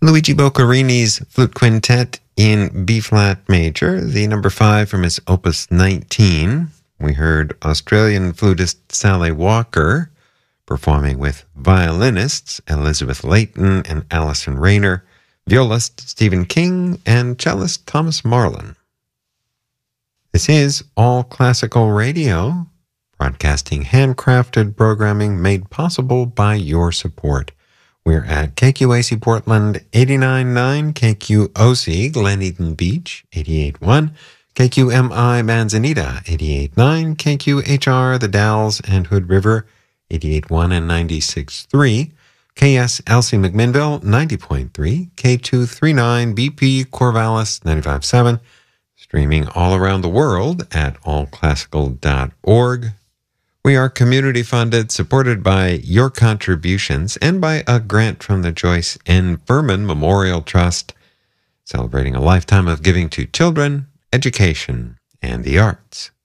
Luigi Boccarini's Flute Quintet in B-flat major, the number 5 from his Opus 19. We heard Australian flutist Sally Walker performing with violinists Elizabeth Layton and Alison Rayner, violist Stephen King, and cellist Thomas Marlin. This is All Classical Radio, broadcasting handcrafted programming made possible by your support. We're at KQAC Portland 89.9, KQOC Glen Eden Beach 88.1, KQMI Manzanita 88.9, KQHR The Dalles and Hood River 88.1 and 96.3, KSLC McMinnville 90.3, K239 BP Corvallis 95.7, streaming all around the world at allclassical.org. We are community funded, supported by your contributions, and by a grant from the Joyce N. Furman Memorial Trust, celebrating a lifetime of giving to children, education, and the arts.